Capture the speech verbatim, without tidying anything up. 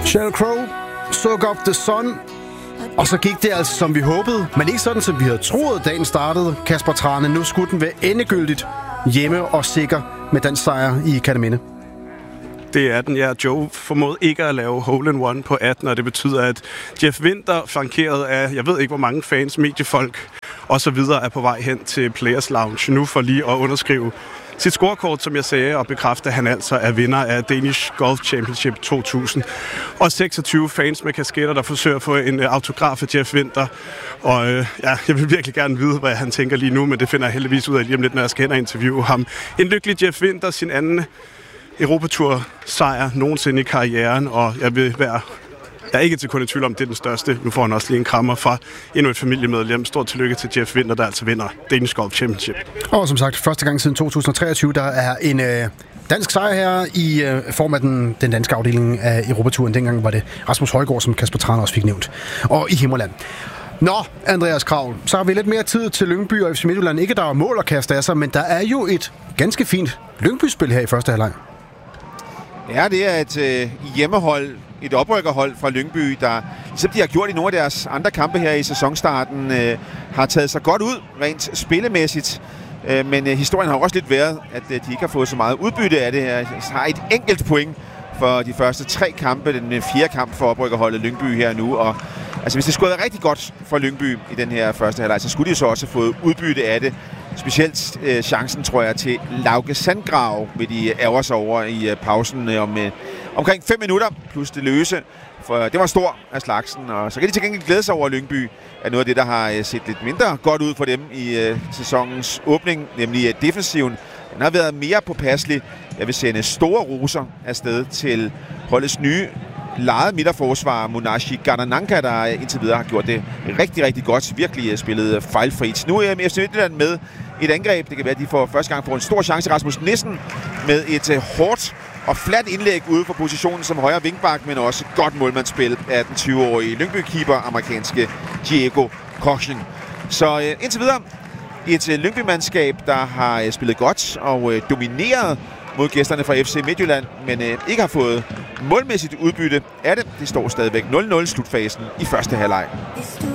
Sheryl Crow, Soak Up the Sun. Og så gik det altså, som vi håbede, men ikke sådan, som vi havde troet, dagen startede. Kasper Trane, nu skulle den være endegyldigt hjemme og sikker med den sejr i Kerteminde. Det er den, ja. Joe formåede ikke at lave hole in one på atten, og det betyder, at Jeff Winther, flankeret af, jeg ved ikke hvor mange fans, mediefolk og så videre, er på vej hen til Players Lounge nu for lige at underskrive sit scorekort, som jeg sagde, og bekræfte, at han altså er vinder af Danish Golf Championship to tusind. Og seksogtyve fans med kasketter, der forsøger at få en autograf af Jeff Winther. Og øh, ja, jeg vil virkelig gerne vide, hvad han tænker lige nu, men det finder jeg heldigvis ud af lige om lidt, når jeg skal hen og interviewe ham. En lykkelig Jeff Winther, sin anden Europatur-sejr nogensinde i karrieren, og jeg vil være... Jeg er ikke til kun i tvivl om, det er den største. Nu får han også lige en krammer fra endnu et familiemedlem. Stort tillykke til Jeff Winther, der altså vinder Danish Golf Championship. Og som sagt, første gang siden to tusind og treogtyve, der er en øh, dansk sejr her i øh, form af den, den danske afdeling af Europaturen. Dengang var det Rasmus Højgaard, som Kasper Trane også fik nævnt. Og i Himmerland. Nå, Andreas Kraul, så har vi lidt mere tid til Lyngby og F C Midtjylland. Ikke der er mål at kaste af sig, men der er jo et ganske fint Lyngby-spil her i første halvleg. Ja, det er et øh, hjemmehold, et oprykkerhold fra Lyngby, der, ligesom de har gjort i nogle af deres andre kampe her i sæsonstarten, øh, har taget sig godt ud, rent spillemæssigt. Øh, men øh, historien har også lidt været, at øh, de ikke har fået så meget udbytte af det her. De har et enkelt point for de første tre kampe, den fjerde kamp for oprykkerholdet Lyngby her nu. Og altså, hvis det skulle være rigtig godt for Lyngby i den her første halvleg, så skulle de så også have fået udbytte af det. Specielt øh, chancen, tror jeg, til Lauke Sandgrav vil de ærger sig over i øh, pausen øh, om øh, omkring fem minutter, plus det løse. For det var stor af slagsen, og så kan de til gengæld glæde sig over Lyngby, at noget af det, der har øh, set lidt mindre godt ud for dem i øh, sæsonens åbning, nemlig øh, defensiven. Den har været mere påpasselig. Jeg vil sende store roser afsted til holdets nye lejet midterforsvar Munashi Gardananka, der indtil videre har gjort det rigtig, rigtig godt. Virkelig spillet fejlfrit. Nu er F C Midtjylland med et angreb. Det kan være, at de for første gang får en stor chance. Rasmus Nissen med et uh, hårdt og fladt indlæg ude for positionen som højre vingbak, men også godt målmandsspil af den tyve-årige Lyngby-keeper, amerikanske Diego Kochen. Så uh, indtil videre et uh, Lyngby-mandskab, der har uh, spillet godt og uh, domineret mod gæsterne fra F C Midtjylland, men øh, ikke har fået målmæssigt udbytte af det. Det står stadigvæk nul nul slutfasen i første halvleg.